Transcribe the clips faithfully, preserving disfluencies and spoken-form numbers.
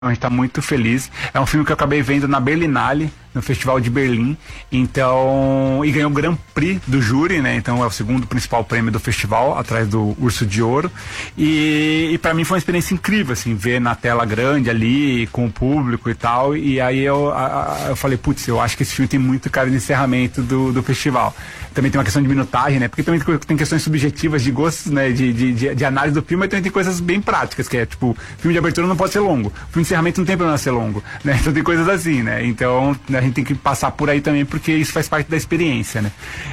A gente está muito feliz. É um filme que eu acabei vendo na Berlinale, no Festival de Berlim. Então, e ganhou o Grand Prix do júri, né? Então é o segundo principal prêmio do festival, atrás do Urso de Ouro. E, e para mim foi uma experiência incrível, assim, ver na tela grande ali, com o público e tal. E aí eu, a, a, eu falei, putz, eu acho que esse filme tem muito cara de encerramento do, do festival. Também tem uma questão de minutagem, né? Porque também tem questões subjetivas de gostos, né? De, de, de, de análise do filme, mas também tem coisas bem práticas, que é tipo, filme de abertura não pode ser longo. Filme de encerramento não tem problema ser longo, né? Então tem coisas assim, né? Então a gente tem que passar por aí também, porque isso faz parte da experiência, né?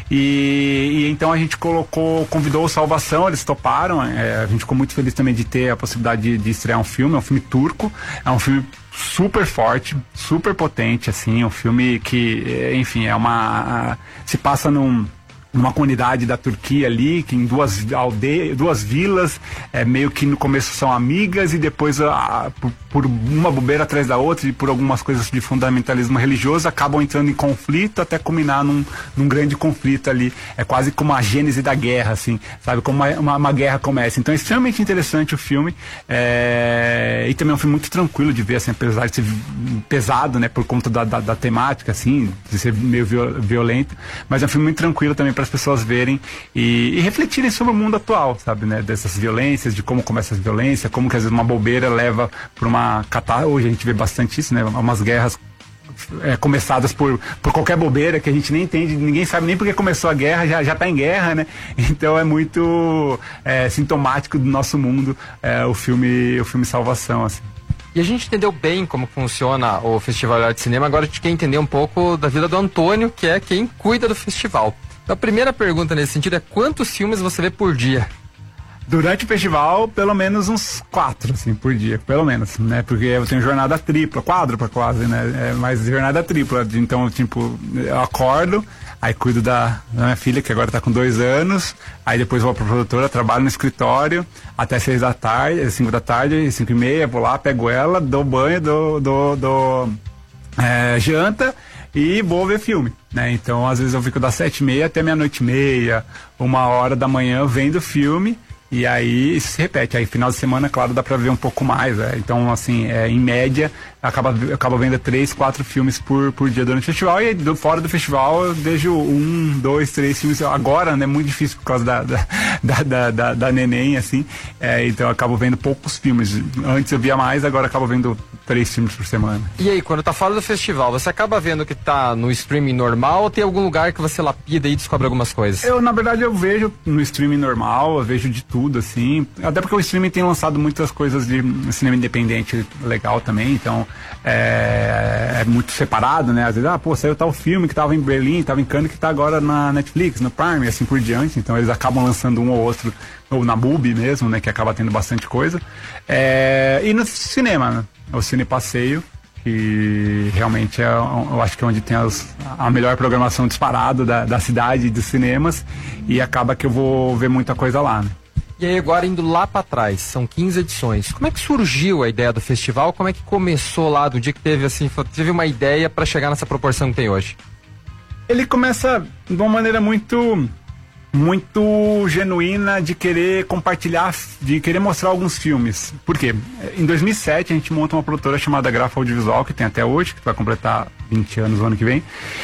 E, e então a gente colocou, convidou o Salvação, eles toparam, é, a gente ficou muito feliz também de ter a possibilidade de, de estrear um filme, é um filme turco, é um filme super forte, super potente, assim, um filme que, enfim, é uma... se passa num... numa comunidade da Turquia ali, que em duas aldeias, duas vilas, é, meio que no começo são amigas e depois a, por, por uma bobeira atrás da outra e por algumas coisas de fundamentalismo religioso acabam entrando em conflito até culminar num, num grande conflito ali. É quase como a gênese da guerra, assim, sabe? Como uma, uma, uma guerra começa. Então é extremamente interessante o filme, é, e também é um filme muito tranquilo de ver, assim, apesar de ser pesado, né, por conta da, da, da temática, assim, de ser meio violento, mas é um filme muito tranquilo também para as pessoas verem e, e refletirem sobre o mundo atual, sabe, né, dessas violências, de como começa a violência, como que às vezes uma bobeira leva para uma catástrofe. Hoje a gente vê bastante isso, né, umas guerras é, começadas por, por qualquer bobeira que a gente nem entende, ninguém sabe nem porque começou a guerra, já, já tá em guerra, né, então é muito é, sintomático do nosso mundo, é, o filme, o filme Salvação, assim. E a gente entendeu bem como funciona o Festival de Arte de Cinema, agora a gente quer entender um pouco da vida do Antônio, que é quem cuida do festival. Então, a primeira pergunta nesse sentido é: quantos filmes você vê por dia? Durante o festival, pelo menos uns quatro, assim, por dia, pelo menos, né? Porque eu tenho jornada tripla, quádrupla quase, né? É, mas jornada tripla, então, tipo, eu acordo, aí cuido da, da minha filha, que agora tá com dois anos, aí depois vou pra produtora, trabalho no escritório, até seis da tarde, cinco da tarde, cinco e meia, vou lá, pego ela, dou banho, dou, dou, dou é, janta, e vou ver filme, né? Então, às vezes eu fico das sete e meia até meia-noite e meia, uma hora da manhã vendo filme, e aí isso se repete. Aí, final de semana, claro, dá pra ver um pouco mais, né? Então, assim, é, em média, acaba, acaba vendo três, quatro filmes por, por dia durante o festival, e aí, do, fora do festival, eu vejo um, dois, três filmes. Agora, né, muito difícil por causa da, da, da, da, da, da neném, assim, é, então eu acabo vendo poucos filmes. Antes eu via mais, agora eu acabo vendo três filmes por semana. E aí, quando tá fora do festival, você acaba vendo que tá no streaming normal ou tem algum lugar que você lapida e descobre algumas coisas? Eu, na verdade, eu vejo no streaming normal, eu vejo de tudo, assim, até porque o streaming tem lançado muitas coisas de cinema independente legal também, então é, é muito separado, né? Às vezes, ah, pô, saiu tal filme que tava em Berlim, tava em Cannes, que tá agora na Netflix, no Prime, e assim por diante, então eles acabam lançando um ou outro, ou na Mubi mesmo, né, que acaba tendo bastante coisa. É, e no cinema, né? O Cine Passeio, que realmente é, eu acho que é onde tem as, a melhor programação disparada da, da cidade e dos cinemas, e acaba que eu vou ver muita coisa lá, né? E aí, agora indo lá para trás, são quinze edições. Como é que surgiu a ideia do festival? Como é que começou lá, do dia que teve assim, teve uma ideia para chegar nessa proporção que tem hoje? Ele começa de uma maneira muito muito genuína de querer compartilhar, de querer mostrar alguns filmes. Por quê? Em dois mil e sete a gente monta uma produtora chamada Grafo Audiovisual, que tem até hoje, que vai completar vinte anos no ano que vem,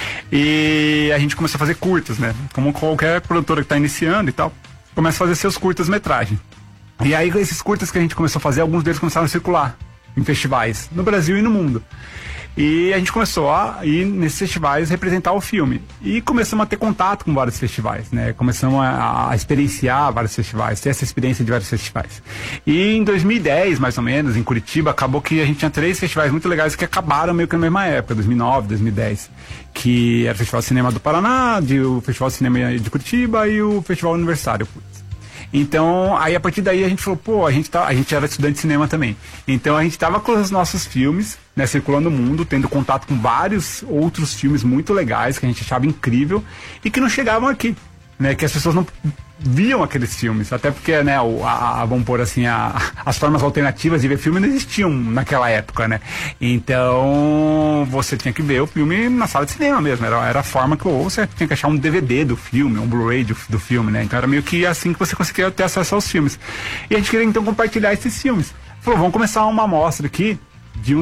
e a gente começou a fazer curtas, né? Como qualquer produtora que está iniciando e tal, começa a fazer seus curtas-metragem. E aí esses curtas que a gente começou a fazer, alguns deles começaram a circular em festivais, no Brasil e no mundo. E a gente começou a ir nesses festivais representar o filme. E começamos a ter contato com vários festivais, né? Começamos a, a experienciar vários festivais, ter essa experiência de vários festivais. E em dois mil e dez, mais ou menos, em Curitiba, acabou que a gente tinha três festivais muito legais que acabaram meio que na mesma época, dois mil e nove, dois mil e dez. Que era o Festival de Cinema do Paraná, de, o Festival de Cinema de Curitiba e o Festival Universitário. Então, aí a partir daí a gente falou, pô, a gente, tá, a gente era estudante de cinema também. Então a gente tava com os nossos filmes, né, circulando o mundo, tendo contato com vários outros filmes muito legais, que a gente achava incrível, e que não chegavam aqui, né, que as pessoas não viam aqueles filmes, até porque, né, o, a, a, vamos pôr assim, a, as formas alternativas de ver filme não existiam naquela época, né, então você tinha que ver o filme na sala de cinema mesmo, era, era a forma que, ou você tinha que achar um D V D do filme, um Blu-ray do, do filme, né, então era meio que assim que você conseguia ter acesso aos filmes, e a gente queria então compartilhar esses filmes, falou, vamos começar uma amostra aqui, de um